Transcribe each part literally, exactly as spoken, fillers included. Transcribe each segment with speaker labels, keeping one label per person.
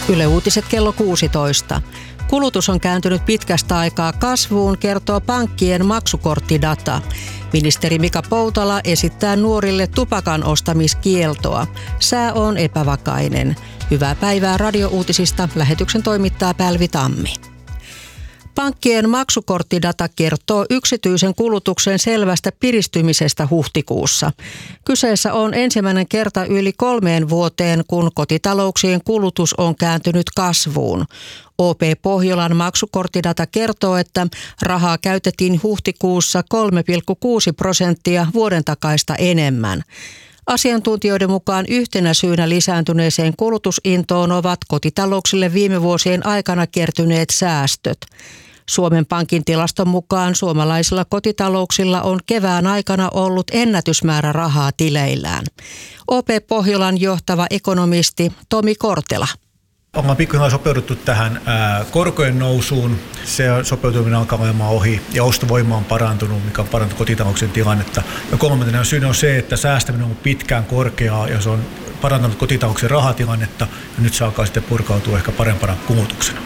Speaker 1: Yle Uutiset kello kuusitoista. Kulutus on kääntynyt pitkästä aikaa kasvuun, kertoo pankkien maksukorttidata. Ministeri Mika Poutala esittää nuorille tupakan ostamiskieltoa. Sää on epävakainen. Hyvää päivää Radio-uutisista. Lähetyksen toimittaa Pälvi Tammi. Pankkien maksukorttidata kertoo yksityisen kulutuksen selvästä piristymisestä huhtikuussa. Kyseessä on ensimmäinen kerta yli kolmeen vuoteen, kun kotitalouksien kulutus on kääntynyt kasvuun. O P Pohjolan maksukorttidata kertoo, että rahaa käytettiin huhtikuussa kolme pilkku kuusi prosenttia vuoden takaista enemmän. Asiantuntijoiden mukaan yhtenä syynä lisääntyneeseen kulutusintoon ovat kotitalouksille viime vuosien aikana kertyneet säästöt. Suomen Pankin tilaston mukaan suomalaisilla kotitalouksilla on kevään aikana ollut ennätysmäärä rahaa tileillään. O P Pohjolan johtava ekonomisti Tomi Kortela.
Speaker 2: Ollaan pikkuhiljaa sopeuduttu tähän ää, korkojen nousuun. Se sopeutuminen alkaa olemaan ohi ja ostovoima on parantunut, mikä on parantunut kotitalouksien tilannetta. Ja kolmantena syynä on se, että säästäminen on ollut pitkään korkeaa ja se on parantanut kotitalouksien rahatilannetta ja nyt se alkaa sitten purkautua ehkä parempana kulutuksena.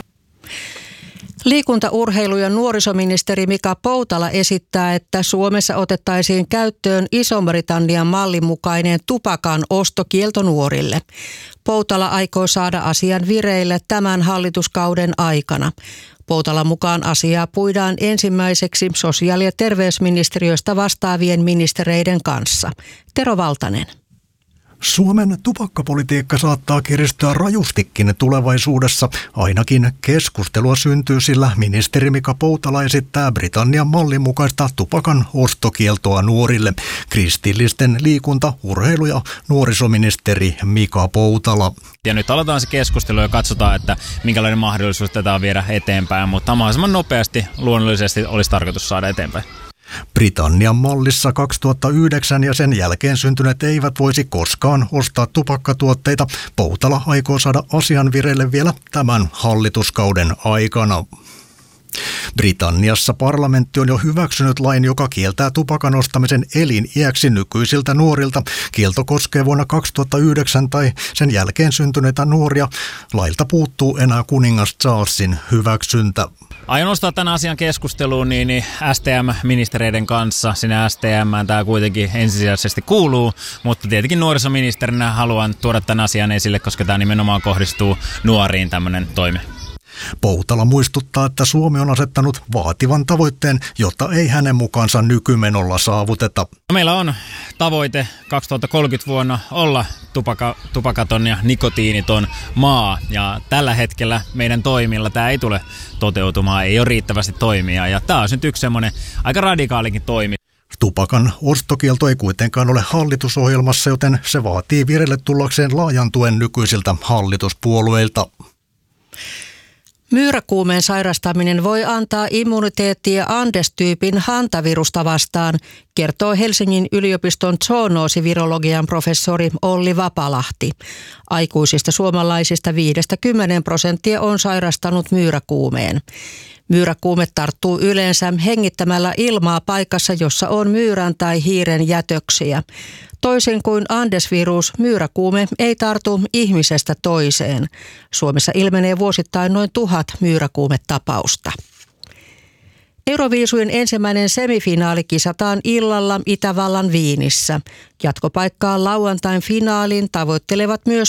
Speaker 1: Liikunta-, urheilu- ja nuorisoministeri Mika Poutala esittää, että Suomessa otettaisiin käyttöön Ison-Britannian mallin mukainen tupakan ostokielto nuorille. Poutala aikoo saada asian vireille tämän hallituskauden aikana. Poutalan mukaan asiaa puidaan ensimmäiseksi sosiaali- ja terveysministeriöstä vastaavien ministereiden kanssa. Tero Valtanen.
Speaker 3: Suomen tupakkapolitiikka saattaa kiristyä rajustikin tulevaisuudessa. Ainakin keskustelua syntyy, sillä ministeri Mika Poutala esittää Britannian mallin mukaista tupakan ostokieltoa nuorille. Kristillisten liikunta-, urheilu- ja nuorisoministeri Mika Poutala.
Speaker 4: Ja nyt aloitetaan se keskustelu ja katsotaan, että minkälainen mahdollisuus tätä on viedä eteenpäin, mutta mahdollisimman nopeasti luonnollisesti olisi tarkoitus saada eteenpäin.
Speaker 3: Britannian mallissa kaksituhattayhdeksän ja sen jälkeen syntyneet eivät voisi koskaan ostaa tupakkatuotteita. Poutala aikoo saada asian vireille vielä tämän hallituskauden aikana. Britanniassa parlamentti on jo hyväksynyt lain, joka kieltää tupakan ostamisen eliniäksi nykyisiltä nuorilta. Kielto koskee vuonna kaksituhattayhdeksän tai sen jälkeen syntyneitä nuoria. Lailta puuttuu enää kuningas Charlesin hyväksyntä.
Speaker 4: Aion nostaa tämän asian keskusteluun niin, niin S T M-ministereiden kanssa. Sinne S T M:ään tämä kuitenkin ensisijaisesti kuuluu, mutta tietenkin nuorisoministerinä haluan tuoda tämän asian esille, koska tämä nimenomaan kohdistuu nuoriin tämmöinen toimi.
Speaker 3: Poutala muistuttaa, että Suomi on asettanut vaativan tavoitteen, jota ei hänen mukaansa nykymenolla saavuteta.
Speaker 4: Meillä on tavoite kaksituhattakolmekymmentä vuonna olla tupaka, tupakaton ja nikotiiniton maa. Ja tällä hetkellä meidän toimilla tämä ei tule toteutumaan, ei ole riittävästi toimia. Ja tämä on nyt yksi semmoinen aika radikaalikin toimi.
Speaker 3: Tupakan ostokielto ei kuitenkaan ole hallitusohjelmassa, joten se vaatii vireille tullakseen laajan tuen nykyisiltä hallituspuolueilta.
Speaker 1: Myyräkuumeen sairastaminen voi antaa immuniteettia Andes-tyypin hantavirusta vastaan, kertoo Helsingin yliopiston zoonoosivirologian professori Olli Vapalahti. Aikuisista suomalaisista viidestä kymmeneen prosenttia on sairastanut myyräkuumeen. Myyräkuume tarttuu yleensä hengittämällä ilmaa paikassa, jossa on myyrän tai hiiren jätöksiä. Toisin kuin Andes-virus, myyräkuume ei tartu ihmisestä toiseen. Suomessa ilmenee vuosittain noin tuhat myyräkuumetapausta. Euroviisujen ensimmäinen semifinaali kisataan illalla Itävallan Viinissä. Jatkopaikkaa lauantain finaaliin tavoittelevat myös